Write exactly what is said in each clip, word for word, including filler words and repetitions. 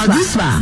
Vizwa.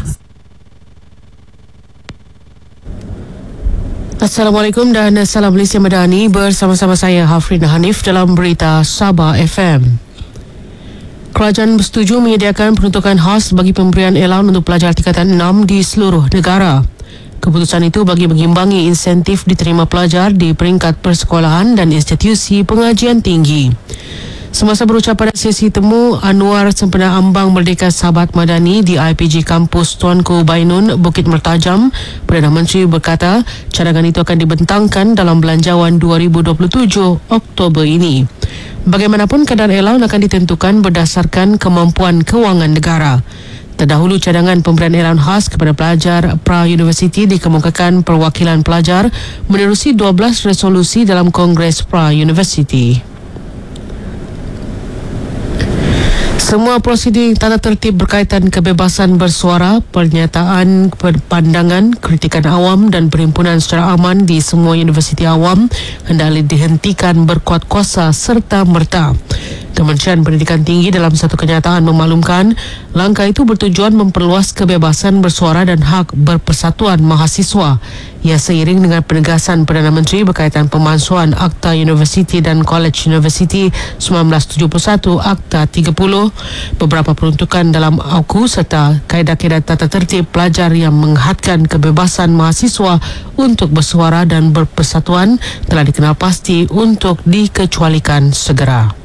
Assalamualaikum dan salam Malaysia Madani, bersama-sama saya Hafrin Hanif dalam berita Sabah F M. Kerajaan bersetuju menyediakan peruntukan khas bagi pemberian allowance untuk pelajar tingkatan enam di seluruh negara. Keputusan itu bagi mengimbangi insentif diterima pelajar di peringkat persekolahan dan institusi pengajian tinggi. Semasa berucap pada sesi temu Anwar sempena ambang Merdeka Sahabat Madani di I P G Kampus Tuanku Bainun, Bukit Mertajam, Perdana Menteri berkata cadangan itu akan dibentangkan dalam belanjawan dua ribu dua puluh tujuh Oktober ini. Bagaimanapun kadar allowance akan ditentukan berdasarkan kemampuan kewangan negara. Terdahulu cadangan pemberian allowance khas kepada pelajar pra-universiti dikemukakan perwakilan pelajar menerusi dua belas resolusi dalam Kongres pra-universiti. Semua prosedur tata tertib berkaitan kebebasan bersuara, pernyataan pandangan, kritikan awam dan perhimpunan secara aman di semua universiti awam hendaklah dihentikan berkuat kuasa serta merta. Kementerian Pendidikan Tinggi dalam satu kenyataan memaklumkan langkah itu bertujuan memperluas kebebasan bersuara dan hak berpersatuan mahasiswa. Ia seiring dengan penegasan Perdana Menteri berkaitan pemalsuan Akta Universiti dan College Universiti seribu sembilan ratus tujuh puluh satu Akta tiga puluh, beberapa peruntukan dalam A U K U serta kaedah-kaedah tata tertib pelajar yang menghadkan kebebasan mahasiswa untuk bersuara dan berpersatuan telah dikenal pasti untuk dikecualikan segera.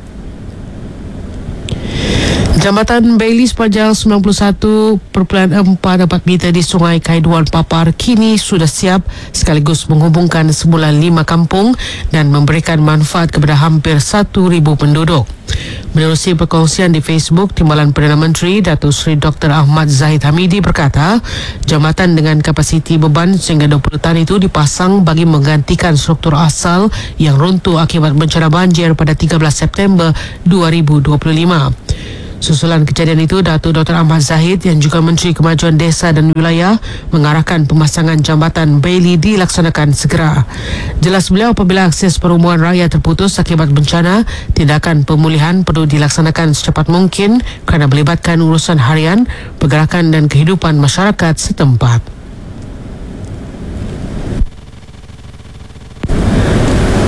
Jambatan Bailey sepanjang sembilan puluh satu perpuluhan empat empat meter di Sungai Kaiduan Papar kini sudah siap sekaligus menghubungkan semula lima kampung dan memberikan manfaat kepada hampir satu ribu penduduk. Menerusi perkongsian di Facebook, Timbalan Perdana Menteri Datuk Seri Doktor Ahmad Zahid Hamidi berkata, jambatan dengan kapasiti beban sehingga dua puluh tan itu dipasang bagi menggantikan struktur asal yang runtuh akibat bencana banjir pada tiga belas September dua ribu dua puluh lima. Susulan kejadian itu, Datuk Doktor Ahmad Zahid yang juga Menteri Kemajuan Desa dan Wilayah mengarahkan pemasangan jambatan Bailey dilaksanakan segera. Jelas beliau, apabila akses perhubungan raya terputus akibat bencana, tindakan pemulihan perlu dilaksanakan secepat mungkin kerana melibatkan urusan harian, pergerakan dan kehidupan masyarakat setempat.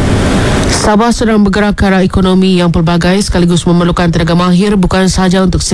Sabah sedang bergerak ke arah ekonomi yang pelbagai sekaligus memerlukan tenaga mahir bukan sahaja untuk